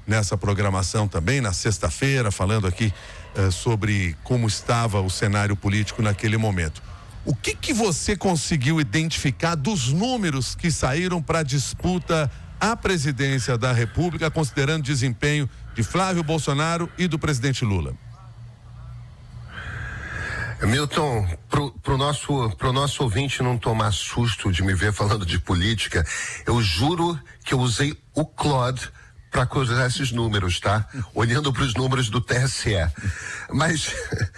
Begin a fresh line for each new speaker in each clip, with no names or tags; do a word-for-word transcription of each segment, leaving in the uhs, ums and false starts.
nessa programação também, na sexta-feira, falando aqui eh, sobre como estava o cenário político naquele momento. O que que você conseguiu identificar dos números que saíram para a disputa à presidência da República, considerando o desempenho de Flávio Bolsonaro e do presidente Lula?
Milton, pro, pro nosso, pro nosso ouvinte não tomar susto de me ver falando de política, eu juro que eu usei o Claude para cruzar esses números, tá? Olhando para os números do T S E. Mas,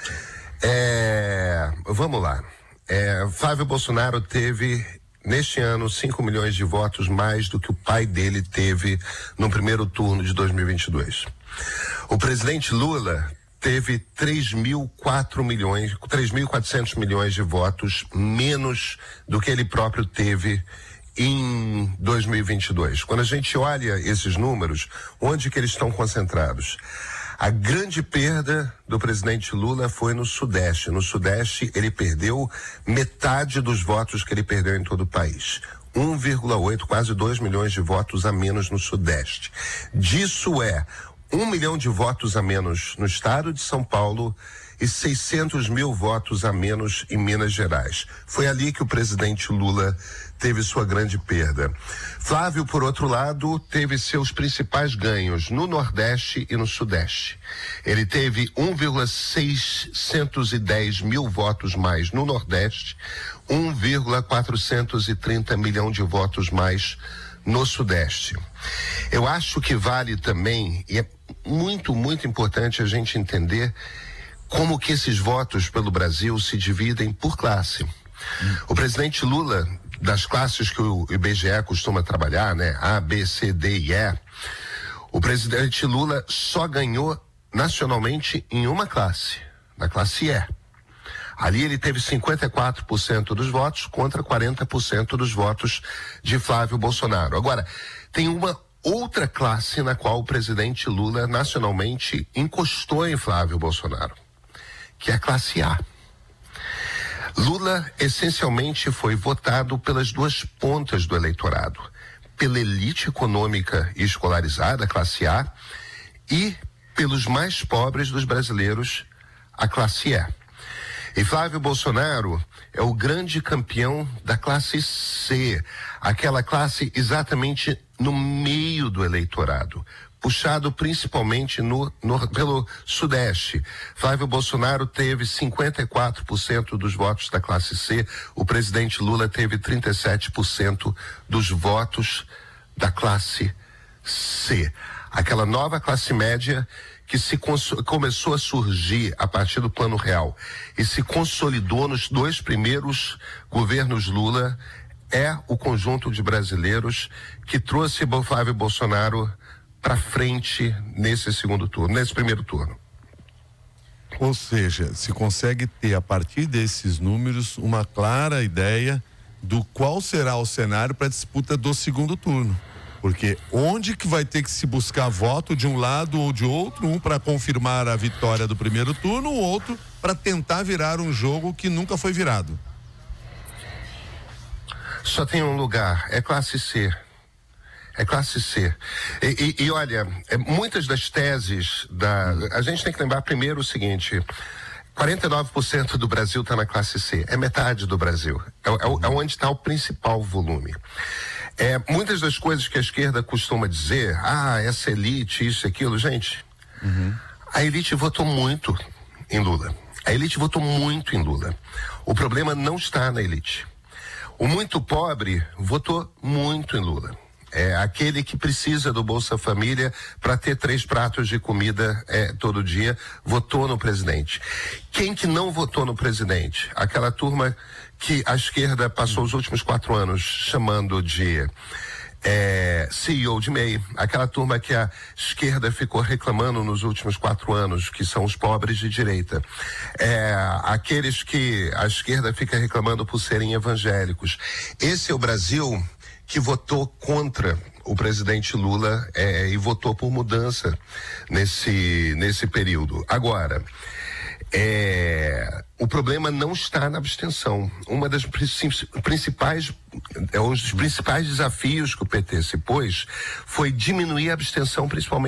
é, vamos lá. É, Flávio Bolsonaro teve, neste ano, cinco milhões de votos mais do que o pai dele teve no primeiro turno de dois mil e vinte e dois. O presidente Lula teve três mil e quatro milhões, três mil e quatrocentos milhões de votos menos do que ele próprio teve em dois mil e vinte e dois. Quando a gente olha esses números, onde que eles estão concentrados? A grande perda do presidente Lula foi no Sudeste. No Sudeste, ele perdeu metade dos votos que ele perdeu em todo o país. um vírgula oito, quase dois milhões de votos a menos no Sudeste. Disso é um milhão de votos a menos no estado de São Paulo e seiscentos mil votos a menos em Minas Gerais. Foi ali que o presidente Lula teve sua grande perda. Flávio, por outro lado, teve seus principais ganhos no Nordeste e no Sudeste. Ele teve um vírgula seiscentos e dez mil votos mais no Nordeste, um vírgula quatrocentos e trinta milhão de votos mais no Sudeste. Eu acho que vale também, e é muito, muito importante a gente entender como que esses votos pelo Brasil se dividem por classe. Hum. O presidente Lula, das classes que o I B G E costuma trabalhar, né? A, B, C, D e E, o presidente Lula só ganhou nacionalmente em uma classe, na classe E. Ali ele teve cinquenta e quatro por cento dos votos contra quarenta por cento dos votos de Flávio Bolsonaro. Agora, tem uma outra classe na qual o presidente Lula nacionalmente encostou em Flávio Bolsonaro, que é a classe A. Lula essencialmente foi votado pelas duas pontas do eleitorado, pela elite econômica e escolarizada, a classe A, e pelos mais pobres dos brasileiros, a classe E. E Flávio Bolsonaro é o grande campeão da classe C, aquela classe exatamente no meio do eleitorado, puxado principalmente no, no, pelo Sudeste. Flávio Bolsonaro teve cinquenta e quatro por cento dos votos da classe C, o presidente Lula teve trinta e sete por cento dos votos da classe C. Aquela nova classe média que se começou a surgir a partir do Plano Real e se consolidou nos dois primeiros governos Lula, é o conjunto de brasileiros que trouxe Flávio Bolsonaro para frente nesse segundo turno, nesse primeiro turno.
Ou seja, se consegue ter a partir desses números uma clara ideia do qual será o cenário para a disputa do segundo turno. Porque onde que vai ter que se buscar voto de um lado ou de outro, um para confirmar a vitória do primeiro turno, o outro para tentar virar um jogo que nunca foi virado.
Só tem um lugar, é classe C. É classe C. E, e, e olha, é, muitas das teses da... A gente tem que lembrar primeiro o seguinte: quarenta e nove por cento do Brasil está na classe C. É metade do Brasil. É, é, é onde está o principal volume. É, muitas das coisas que a esquerda costuma dizer, ah, essa elite, isso e aquilo, gente, uhum. A elite votou muito em Lula. A elite votou muito em Lula. O problema não está na elite. O muito pobre votou muito em Lula. É aquele que precisa do Bolsa Família para ter três pratos de comida é, todo dia, votou no presidente. Quem que não votou no presidente? Aquela turma que a esquerda passou os últimos quatro anos chamando de é, C E O de M E I, aquela turma que a esquerda ficou reclamando nos últimos quatro anos, que são os pobres de direita, é, aqueles que a esquerda fica reclamando por serem evangélicos. Esse é o Brasil que votou contra o presidente Lula é, e votou por mudança nesse, nesse período. Agora, é, o problema não está na abstenção. Uma das principais, é, um dos principais desafios que o P T se pôs foi diminuir a abstenção, principalmente